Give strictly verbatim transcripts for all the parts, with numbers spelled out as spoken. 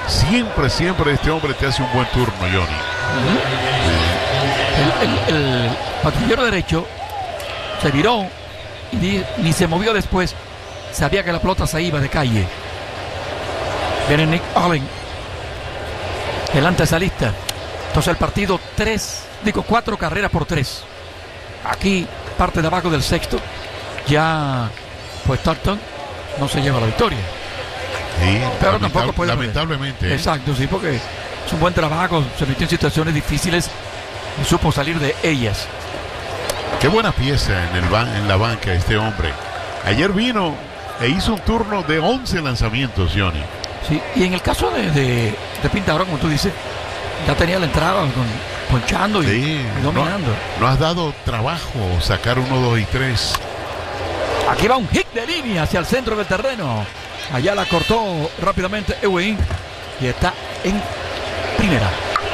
Siempre, siempre este hombre te hace un buen turno, Johnny. Uh-huh. el, el, el patrullero derecho se viró y ni, ni se movió después. Sabía que la pelota se iba de calle. Viene Nick Allen, el antesalista. Entonces el partido tres, digo cuatro carreras por tres. Aquí parte de abajo del sexto. Ya pues Thornton no se lleva la victoria. Sí, pero tampoco puede lamentablemente. ¿eh? Exacto, sí, porque es un buen trabajo. Se metió en situaciones difíciles y supo salir de ellas. Qué buena pieza en, el ban- en la banca este hombre. Ayer vino e hizo un turno de once lanzamientos, Johnny. Sí, y en el caso de, de, de Pintado, como tú dices, ya tenía la entrada con, ponchando y, sí, y dominando. No, no has dado trabajo sacar uno, dos y tres. Aquí va un hit de línea hacia el centro del terreno. Allá la cortó rápidamente Ewing y está en primera.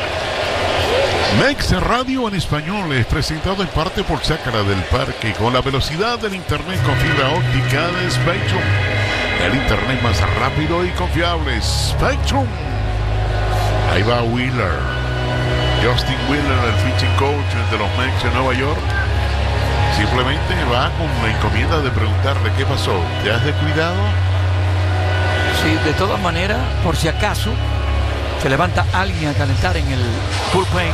Mex Radio en español es presentado en parte por Sácara del Parque, con la velocidad del internet con fibra óptica de Spectrum. El internet más rápido y confiable, Spectrum. Ahí va Wheeler, Justin Wheeler, el pitching coach de los Mex de Nueva York. Simplemente va con la encomienda de preguntarle qué pasó. ¿Te has descuidado? Sí, de todas maneras, por si acaso se levanta alguien a calentar en el bullpen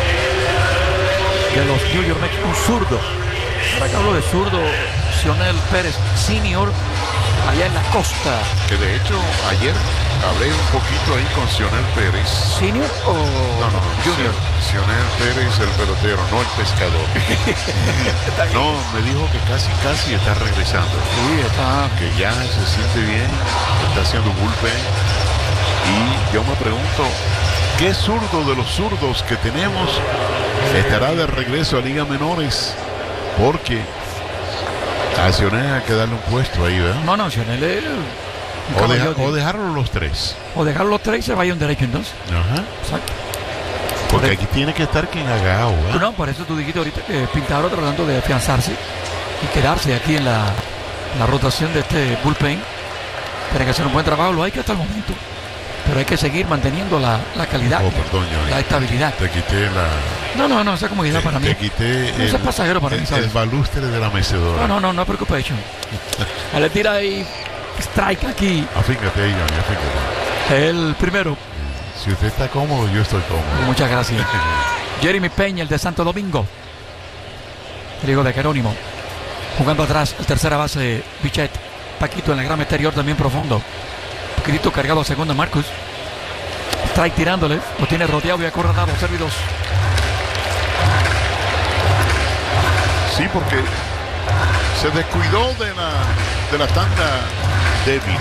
de los New York Mets, un zurdo. Ahora que hablo de zurdo, Cionel Pérez Senior, allá en la costa. Que de hecho ayer hablé un poquito ahí con Cionel Pérez. ¿Senior o no, no, Junior? Cionel Pérez, el pelotero, no el pescador. No, me dijo que casi, casi está regresando. Sí, está. Que ya se siente bien, está haciendo bullpen. Y yo me pregunto, ¿qué zurdo de los zurdos que tenemos estará de regreso a Liga Menores? Porque a Cionel hay que darle un puesto ahí, ¿verdad? No, no, Cionel es... O, deja, o dejarlo los tres. O dejarlo los tres y se vaya un derecho entonces. Ajá. Exacto. Porque aquí tiene que estar quien haga agua. No, por eso tú dijiste ahorita que Pintado tratando de afianzarse y quedarse aquí en la, la rotación de este bullpen. Tiene que hacer un buen trabajo, lo hay que hasta el momento. Pero hay que seguir manteniendo la, la calidad, oh, perdón, la estabilidad. Te quité la... No, no, no, esa comodidad te, para mí. Te quité no, el, es pasajero para el, mí, ¿sabes? El balustre de la mecedora. No, no, no, no preocupación. Le tira ahí, strike aquí. Afíngate ahí, Johnny, afíngate. El primero. Si usted está cómodo, yo estoy cómodo. Muchas gracias. Jeremy Peña, el de Santo Domingo. El hijo de Jerónimo. Jugando atrás, el tercera base, Bichet. Paquito en la grama exterior, también profundo. Poquitito cargado a segunda, Marcus. Strike tirándole, lo tiene rodeado y acorralado, servidos. Sí, porque se descuidó de la, de la tanda débil.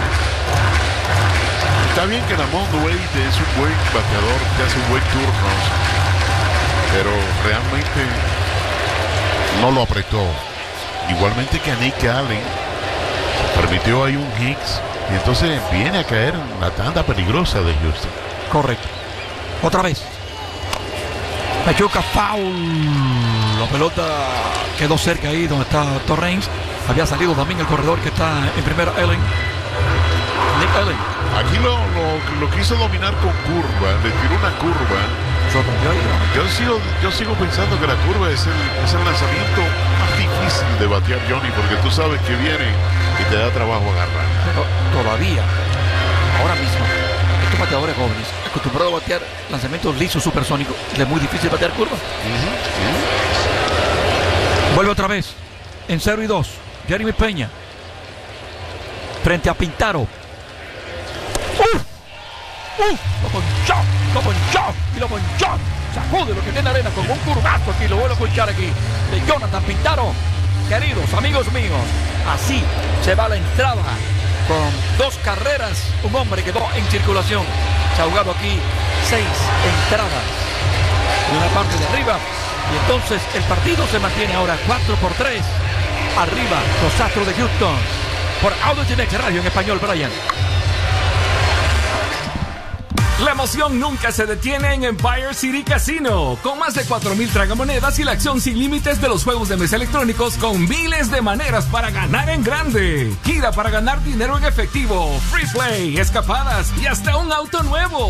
Está bien que Ramón Wade es un buen bateador, que hace un buen turno, pero realmente no lo apretó. Igualmente que a Nick Allen, permitió ahí un Hicks y entonces viene a caer en la tanda peligrosa de Houston. Correcto. Otra vez. Machuca foul. La pelota quedó cerca ahí donde está Torrens. Había salido también el corredor que está en primera, Allen. Nick Allen. Aquí lo, lo, lo quiso dominar con curva, le tiró una curva. Yo sigo, yo sigo pensando que la curva es el, es el lanzamiento más difícil de batear, Johnny, porque tú sabes que viene y te da trabajo agarrar. Pero todavía, ahora mismo, estos bateadores jóvenes, acostumbrados a batear lanzamientos lisos supersónicos, es muy difícil batear curva. Uh-huh, uh-huh. Vuelve otra vez, en cero y dos, Jeremy Peña, frente a Pintaro. ¡Uf! ¡Uf! Lo ponchó, lo ponchó y lo ponchó. Sacude lo que tiene arena con un curvazo aquí. Lo vuelvo a ponchar aquí de Jonathan Pintaro. Queridos amigos míos, así se va la entrada con dos carreras. Un hombre quedó en circulación. Se ha jugado aquí seis entradas de una parte de arriba. Y entonces el partido se mantiene ahora cuatro por tres. Arriba los Astros de Houston. Por AutoGenex Radio en español, Brian. La emoción nunca se detiene en Empire City Casino. Con más de cuatro mil tragamonedas y la acción sin límites de los juegos de mesa electrónicos con miles de maneras para ganar en grande. Gira para ganar dinero en efectivo, free play, escapadas y hasta un auto nuevo.